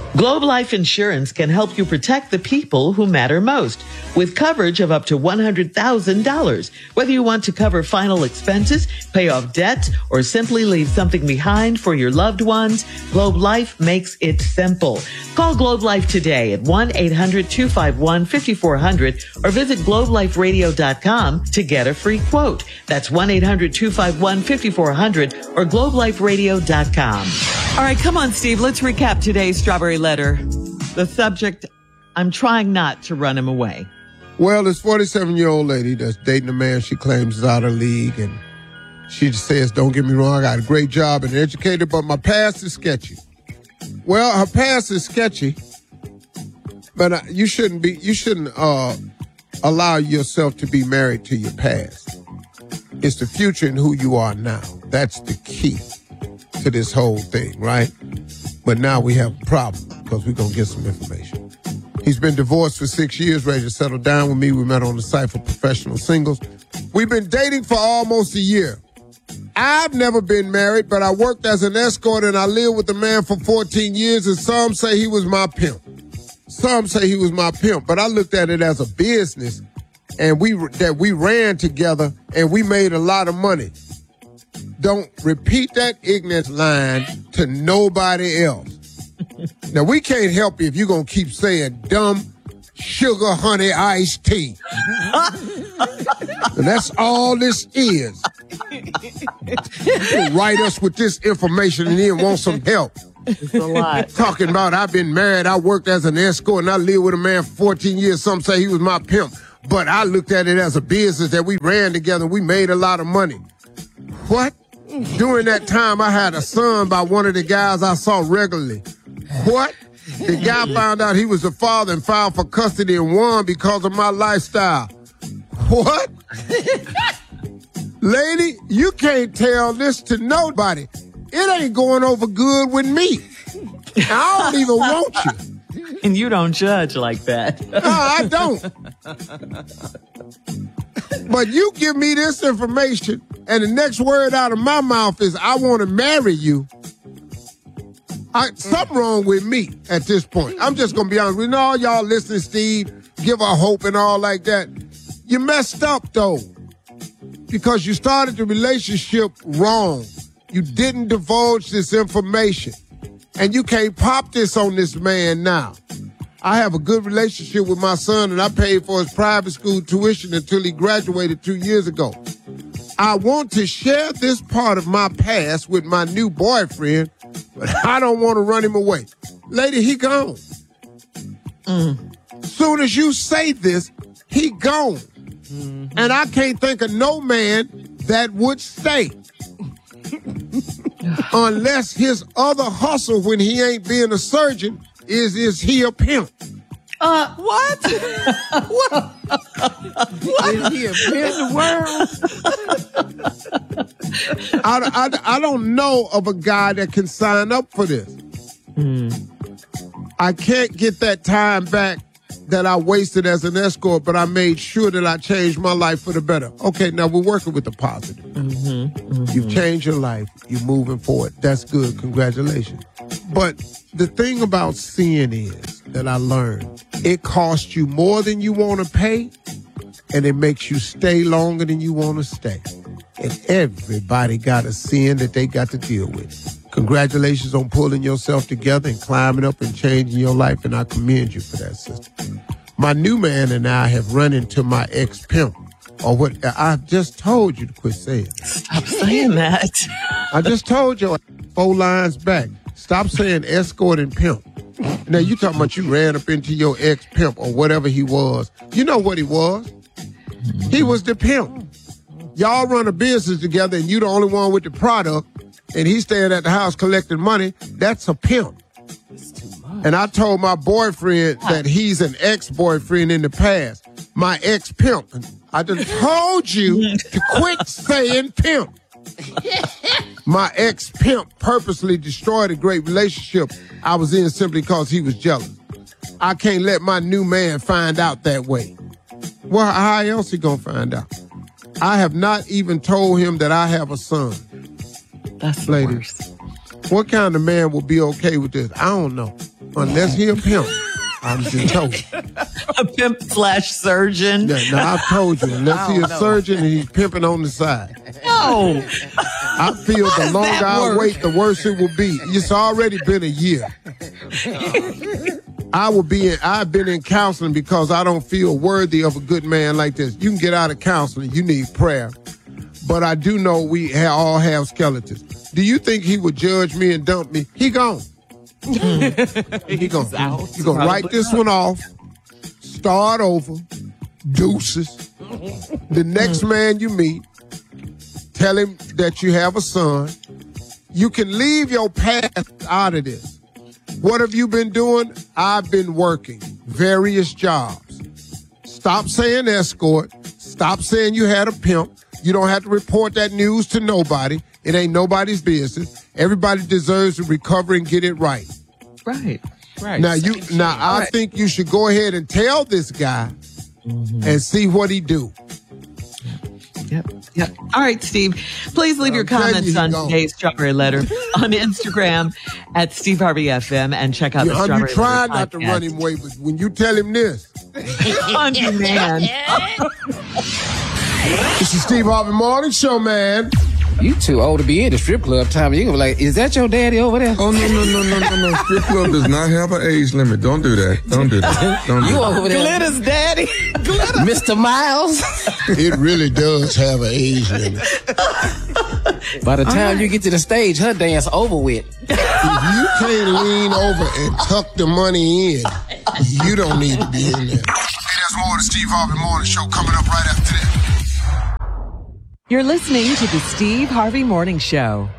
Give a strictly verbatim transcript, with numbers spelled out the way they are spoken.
Globe Life Insurance can help you protect the people who matter most with coverage of up to one hundred thousand dollars. Whether you want to cover final expenses, pay off debt, or simply leave something behind for your loved ones, Globe Life makes it simple. Call Globe Life today at one eight hundred two five one five four zero zero or visit globe life radio dot com to get a free quote. That's one eight hundred two five one five four zero zero or globe life radio dot com. All right, come on, Steve. Let's recap today's Strawberry Letter. The subject, I'm trying not to run him away. Well, this forty-seven-year-old lady that's dating a man she claims is out of league, and she just says, don't get me wrong, I got a great job and educated, but my past is sketchy. Well, her past is sketchy, but uh, you shouldn't be, you shouldn't uh, allow yourself to be married to your past. It's the future and who you are now. That's the key to this whole thing, right? But now we have a problem because we're going to get some information. He's been divorced for six years, ready to settle down with me. We met on the site for professional singles. We've been dating for almost a year. I've never been married, but I worked as an escort and I lived with a man for fourteen years, and some say he was my pimp. Some say he was my pimp, but I looked at it as a business, and we that we ran together and we made a lot of money. Don't repeat that ignorant line to nobody else. Now, we can't help you if you're going to keep saying dumb sugar honey iced tea. And that's all this is. You write us with this information and then want some help. It's a lot. Talking about I've been married, I worked as an escort, and I lived with a man for fourteen years. Some say he was my pimp. But I looked at it as a business that we ran together. We made a lot of money. What? During that time, I had a son by one of the guys I saw regularly. What? The guy found out he was the father and filed for custody and won because of my lifestyle. What? Lady, you can't tell this to nobody. It ain't going over good with me. I don't even want you. And you don't judge like that. No, I don't. But you give me this information, and the next word out of my mouth is, I want to marry you. I, something wrong with me at this point. I'm just going to be honest with you. All y'all listening, Steve, give her hope and all like that. You messed up, though, because you started the relationship wrong. You didn't divulge this information, and you can't pop this on this man now. I have a good relationship with my son, and I paid for his private school tuition until he graduated two years ago. I want to share this part of my past with my new boyfriend, but I don't want to run him away. Lady, he gone. Mm. Soon as you say this, he gone. Mm-hmm. And I can't think of no man that would stay. Unless his other hustle when he ain't being a surgeon is, is he a pimp? Uh, what? What? What? Is he a pimp in the world? I, I, I don't know of a guy that can sign up for this. Mm. I can't get that time back that I wasted as an escort, but I made sure that I changed my life for the better. Okay, now we're working with the positive. Mm-hmm, mm-hmm. You've changed your life. You're moving forward. That's good. Congratulations. But the thing about sin is that I learned, it costs you more than you want to pay, and it makes you stay longer than you want to stay. And everybody got a sin that they got to deal with. Congratulations on pulling yourself together and climbing up and changing your life, and I commend you for that, sister. My new man and I have run into my ex-pimp, or what I just told you to quit saying. Stop saying that. I just told you four lines back. Stop saying escort and pimp. Now, you talking about you ran up into your ex-pimp or whatever he was. You know what he was. He was the pimp. Y'all run a business together, and you the only one with the product, and he's staying at the house collecting money. That's a pimp. And I told my boyfriend that he's an ex-boyfriend in the past. My ex-pimp. I just told you to quit saying pimp. My ex-pimp purposely destroyed a great relationship I was in simply because he was jealous. I can't let my new man find out that way. Well, how else he gonna find out? I have not even told him that I have a son. That's Ladies, worse. What kind of man will be okay with this? I don't know. unless he a pimp. I'm just told you. A pimp slash surgeon. Yeah, now I've told you, unless he a know. surgeon and he's pimping on the side. No. I feel the longer I work? wait, the worse it will be. It's already been a year. I will be in, I've been in counseling because I don't feel worthy of a good man like this. You can get out of counseling. You need prayer. But I do know we ha- all have skeletons. Do you think he would judge me and dump me? He gone. he gone. He's gonna write this one off, start over, deuces. The next man you meet, tell him that you have a son. You can leave your past out of this. What have you been doing? I've been working various jobs. Stop saying escort. Stop saying you had a pimp. You don't have to report that news to nobody. It ain't nobody's business. Everybody deserves to recover and get it right. Right. Right. Now you now I right. think you should go ahead and tell this guy mm-hmm. and see what he do. Yep. Yep. All right, Steve. Please leave I'm your comments you on gone. today's Strawberry Letter on Instagram at Steve Harvey F M and check out yeah, the Strawberry You try Letter not podcast. to run him away, but when you tell him this. On demand. This is Steve Harvey Morning Show, man. You too old to be in the strip club, Tommy. You gonna be like, is that your daddy over there? Oh, no, no, no, no, no, no. Strip club does not have an age limit. Don't do that. Don't do that. Don't do you that. over there. Glitter's daddy. Glitter. Mister Miles. It really does have an age limit. By the time right. you get to the stage, her dance over with. If you can't lean over and tuck the money in, you don't need to be in there. Hey, there's more of the Steve Harvey Morning Show coming up right after this. You're listening to the Steve Harvey Morning Show.